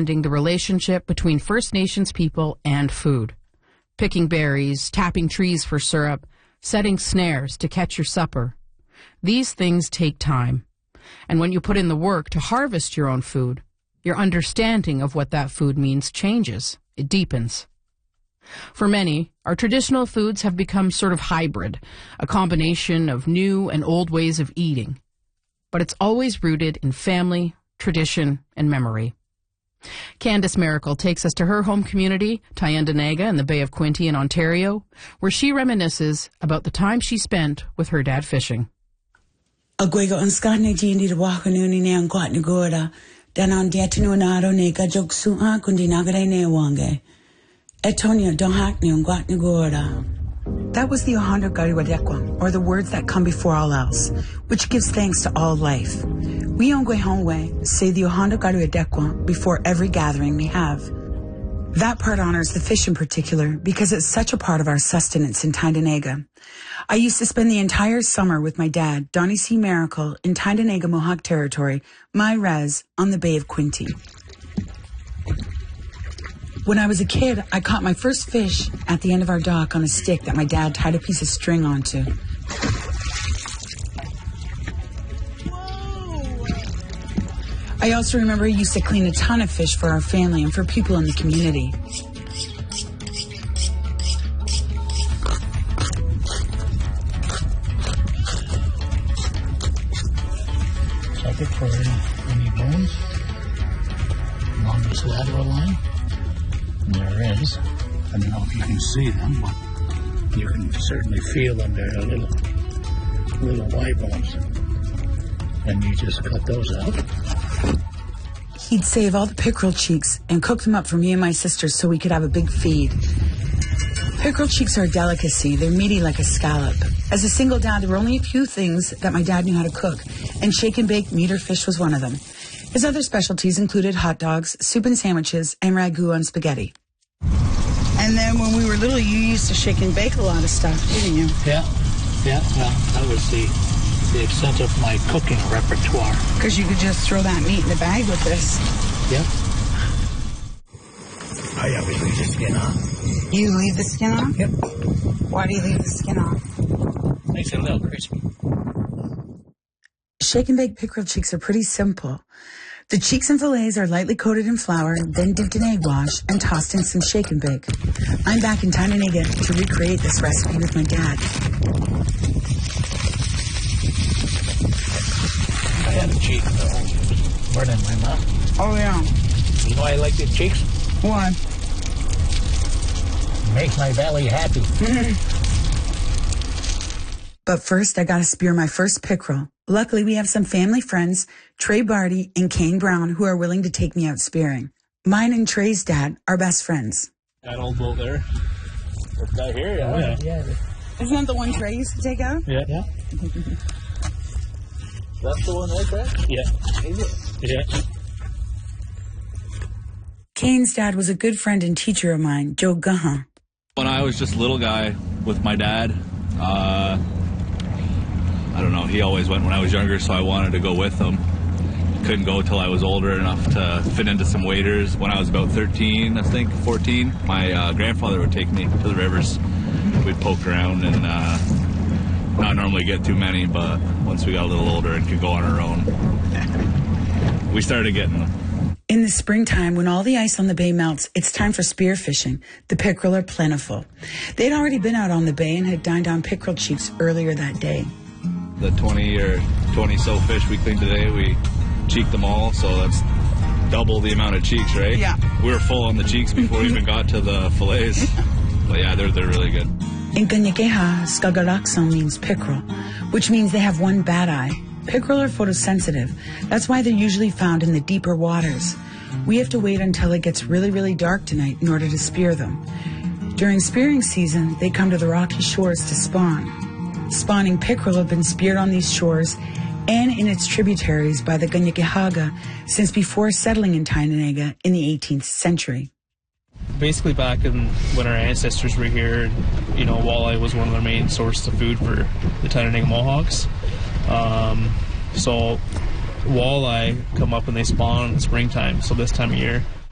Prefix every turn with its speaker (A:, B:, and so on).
A: understanding the relationship between First Nations people and food. Picking berries, tapping trees for syrup, setting snares to catch your supper. These things take time. And when you put in the work to harvest your own food, your understanding of what that food means changes. It deepens. For many, our traditional foods have become sort of hybrid, a combination of new and old ways of eating. But it's always rooted in family, tradition, and memory. Candice Miracle takes us to her home community, Tyendinaga in the Bay of Quinte in Ontario, where she reminisces about the time she spent with her dad fishing.
B: Agwego unskane jindi de wakanuni ne ankwat ngora danan diatinu naro ne kajoksu kundi nagare ne wange. Etonia don't hack ne ankwat ngora. That was the Ohando Gariwadekwa, or the words that come before all else, which gives thanks to all life. We Ongwe Hongwe say the Ohando Gariwadekwa before every gathering we have. That part honors the fish in particular because it's such a part of our sustenance in Tyendinaga. I used to spend the entire summer with my dad, Donnie C. Miracle, in Tyendinaga Mohawk Territory, my res, on the Bay of Quinte. When I was a kid, I caught my first fish at the end of our dock on a stick that my dad tied a piece of string onto. I also remember he used to clean a ton of fish for our family and for people in the community.
C: Check it for any bones along this lateral line. And there is. I don't know if you can see them, but you can certainly feel them. They're little Y bones. And you just cut those out.
B: He'd save all the pickerel cheeks and cook them up for me and my sisters so we could have a big feed. Pickerel cheeks are a delicacy. They're meaty like a scallop. As a single dad, there were only a few things that my dad knew how to cook, and shake and bake meat or fish was one of them. His other specialties included hot dogs, soup and sandwiches, and ragu on spaghetti. And then when we were little, you used to shake and bake a lot of stuff, didn't you?
C: Yeah. Well, that was the extent of my cooking repertoire.
B: Because you could just throw that meat in the bag with this.
C: Yep. I always leave the skin on.
B: You leave the skin on?
C: Yep.
B: Why do you leave the skin on?
C: Makes it a little crispy.
B: Shake and bake pickerel cheeks are pretty simple. The cheeks and fillets are lightly coated in flour, then dipped in egg wash and tossed in some shake and bake. I'm back in Tyendinaga to recreate this recipe with my dad.
C: I had a cheek though, more than my mom.
B: Oh, yeah.
C: You know I like the cheeks?
B: Why?
C: Makes my belly happy.
B: But first, I gotta spear my first pickerel. Luckily, we have some family friends, Trey Barty and Kane Brown, who are willing to take me out spearing. Mine and Trey's dad are best friends.
D: That old boat there. This guy here, yeah.
C: Yeah.
B: Isn't that the one Trey used to take out?
C: Yeah.
D: That's the one right there?
C: Yeah.
B: Kane's dad was a good friend and teacher of mine, Joe Guhan.
D: When I was just a little guy with my dad, I don't know, he always went when I was younger, so I wanted to go with him. Couldn't go till I was older enough to fit into some waders. When I was about 13, I think, 14, my grandfather would take me to the rivers. We'd poke around and not normally get too many, but once we got a little older and could go on our own, we started getting them.
B: In the springtime, when all the ice on the bay melts, it's time for spear fishing. The pickerel are plentiful. They'd already been out on the bay and had dined on pickerel cheeks earlier that day.
D: The 20 or 20 so fish we cleaned today, we cheeked them all, so that's double the amount of cheeks, right?
B: Yeah.
D: We were full on the cheeks before we even got to the fillets. But yeah, they're really good.
B: In Kanyakeha, Skagalakson means pickerel, which means they have one bad eye. Pickerel are photosensitive. That's why they're usually found in the deeper waters. We have to wait until it gets really, really dark tonight in order to spear them. During spearing season, they come to the rocky shores to spawn. Spawning pickerel have been speared on these shores and in its tributaries by the Ganyakehaga since before settling in Tyendinaga in the 18th century.
E: Basically back when our ancestors were here, you know, walleye was one of their main sources of food for the Tyendinaga Mohawks. So walleye come up when they spawn in the springtime, so this time of year.